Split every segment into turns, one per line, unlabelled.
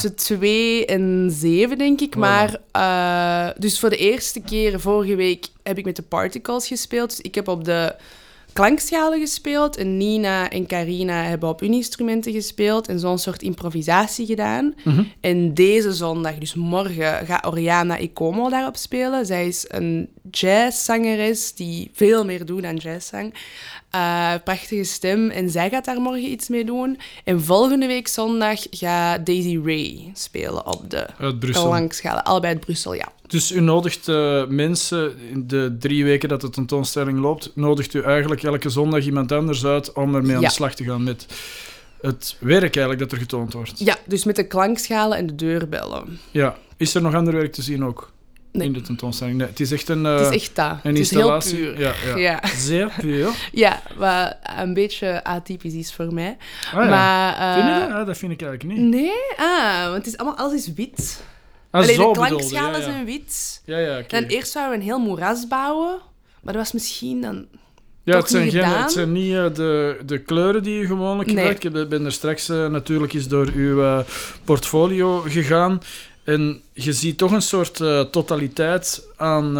tussen 2 en 7, denk ik.
Voilà.
Maar dus voor de eerste keer vorige week heb ik met de Particles gespeeld. Dus ik heb op de klankschalen gespeeld. En Nina en Carina hebben op hun instrumenten gespeeld. En zo'n soort improvisatie gedaan.
Mhm.
En deze zondag, dus morgen, gaat Oriana Ikomo daarop spelen. Zij is een jazzzangeres die veel meer doet dan jazzzang. Prachtige stem. En zij gaat daar morgen iets mee doen. En volgende week zondag gaat Daisy Ray spelen op de
Uit Brussel.
klankschalen. Allebei uit Brussel, ja.
Dus u nodigt mensen, in de 3 weken dat de tentoonstelling loopt, nodigt u eigenlijk elke zondag iemand anders uit om ermee aan
Ja.
de slag te gaan met het werk eigenlijk dat er getoond wordt.
Ja, dus met de klankschalen en de deurbellen.
Ja. Is er nog ander werk te zien ook?
Nee.
In de tentoonstelling? Nee, het is echt een,
Het is echt dat.
een
Het is heel
installatie.
puur.
Ja.
Ja.
Zeer puur.
Ja, wat een beetje atypisch is voor mij.
Ah, ja.
Maar,
Vind je dat? Ah, dat vind ik eigenlijk niet.
Nee, want het is alles is wit.
Ah,
Alleen
zo
de
bedoelde,
klankschalen
ja, ja.
zijn wit.
Ja, oké.
En eerst zouden we een heel moeras bouwen, maar dat was misschien dan...
Ja,
toch
het zijn,
niet
geen,
gedaan?
het zijn niet de kleuren die je gewoonlijk
Nee.
gebruikt. Ik ben er straks natuurlijk eens door uw portfolio gegaan. En je ziet toch een soort totaliteit aan,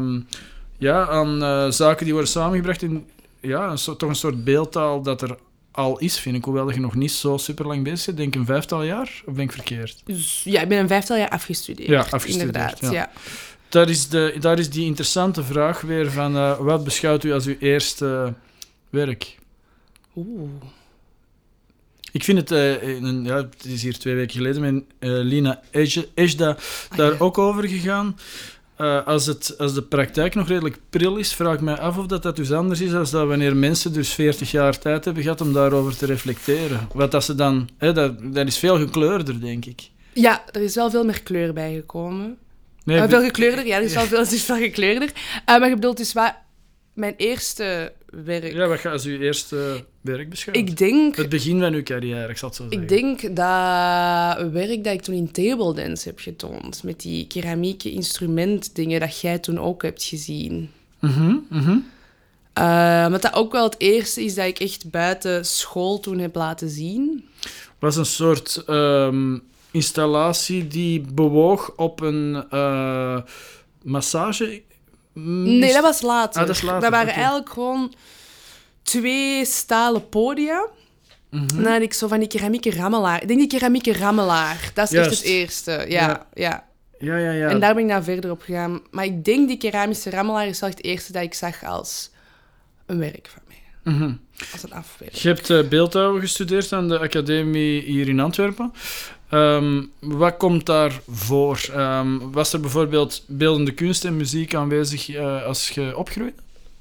aan zaken die worden samengebracht in toch een soort beeldtaal dat er al is, vind ik. Hoewel je nog niet zo super lang bezig bent. Denk een 5-tal jaar, of ben ik verkeerd?
Dus, ja, ik ben een 5 jaar afgestudeerd.
Ja, afgestudeerd,
Inderdaad,
ja.
ja.
Daar is die interessante vraag weer van wat beschouwt u als uw eerste werk?
Oeh.
Ik vind het, het is hier 2 weken geleden met Lina Ejda daar ook over gegaan. Als de praktijk nog redelijk pril is, vraag ik mij af of dat dus anders is dan dat wanneer mensen dus 40 jaar tijd hebben gehad om daarover te reflecteren. Wat dat ze dan... dat is veel gekleurder, denk ik.
Ja, er is wel veel meer kleur bijgekomen.
Nee,
Veel gekleurder, ja, er is wel veel, het is veel gekleurder. Maar je bedoelt dus wat mijn eerste werk...
Ja, wat gaat als uw eerste werk beschouwen?
Ik denk...
Het begin van uw carrière, ik zal het zo zeggen.
Ik denk dat werk dat ik toen in table dance heb getoond, met die keramieke instrumentdingen dat jij toen ook hebt gezien. Maar dat ook wel het eerste is dat ik echt buiten school toen heb laten zien.
Was een soort installatie die bewoog op een massage...
Nee, dat was later.
Ah, dat is later,
Dat waren
oké.
eigenlijk gewoon 2 stalen podia. En dan had ik zo van die keramieke rammelaar. Ik denk die keramieke rammelaar. Dat is
Juist.
echt het eerste. Ja.
Ja.
En daar ben ik dan verder op gegaan. Maar ik denk die keramische rammelaar is wel het eerste dat ik zag als een werk van mij. Als een afwerking.
Je hebt beeldhouwen gestudeerd aan de academie hier in Antwerpen. Wat komt daar voor? Was er bijvoorbeeld beeldende kunst en muziek aanwezig als je opgroeide?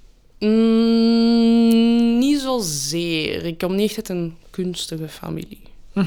Niet zozeer. Ik kom niet echt uit een kunstige familie.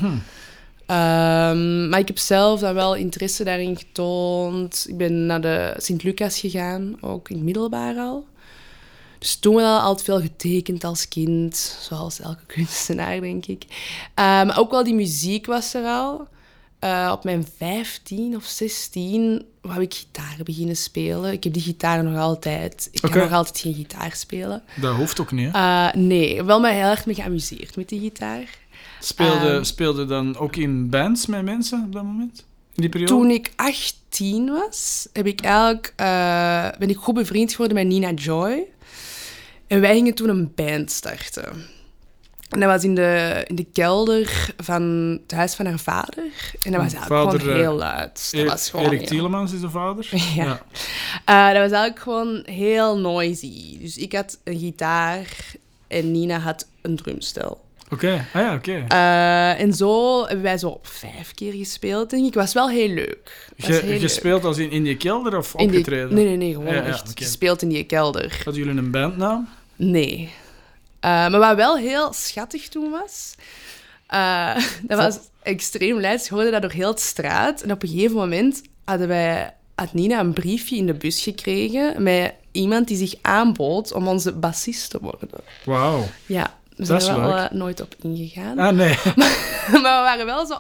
Maar ik heb zelf dan wel interesse daarin getoond. Ik ben naar de Sint-Lucas gegaan, ook in het middelbaar al. Dus toen wel altijd veel getekend als kind, zoals elke kunstenaar, denk ik. Maar ook wel die muziek was er al. Op mijn 15 of 16 wou ik gitaar beginnen spelen. Ik heb die gitaar nog altijd. Ik kan nog altijd geen gitaar spelen.
Dat hoeft ook niet, hè?
Nee, wel mij heel erg mee geamuseerd met die gitaar.
Speelde dan ook in bands met mensen op dat moment? In die periode?
Toen ik 18 was, ben ik goed bevriend geworden met Nina Joy. En wij gingen toen een band starten. En dat was in de kelder van het huis van haar vader. En dat was eigenlijk gewoon heel luid. Dat was gewoon
Erik
heel...
Tielemans is de vader?
Ja. Dat was eigenlijk gewoon heel noisy. Dus ik had een gitaar en Nina had een drumstel.
Oké. Oké.
En zo hebben wij zo 5 keer gespeeld, denk ik. Was wel heel leuk.
Gespeeld als in die kelder of
In die-
opgetreden?
Nee, gewoon echt
oké.
gespeeld in die kelder.
Hadden jullie een bandnaam?
Nee. Maar wat wel heel schattig toen was... dat was extreem luid. Je hoorde dat door heel de straat. En op een gegeven moment had Nina een briefje in de bus gekregen met iemand die zich aanbood om onze bassist te worden.
Wauw.
Ja, we
Dat
zijn
is
er wel
leuk.
nooit op ingegaan.
Ah, nee.
Maar we waren wel zo...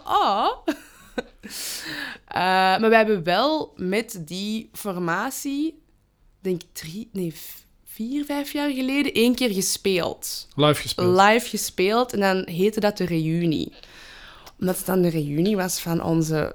maar we hebben wel met die formatie, denk ik 4, 5 jaar geleden, 1 keer gespeeld.
Live gespeeld.
Live gespeeld en dan heette dat de reunie. Omdat het dan de reunie was van onze